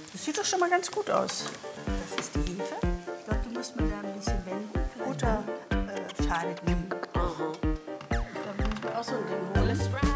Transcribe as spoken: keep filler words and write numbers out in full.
Das sieht doch schon mal ganz gut aus. Das ist die Hefe. Ich glaube, die muss man da ein bisschen wenden. Vielleicht Butter äh, schadet nie. Ich glaube, ich muss mir auch so ein Ding holen.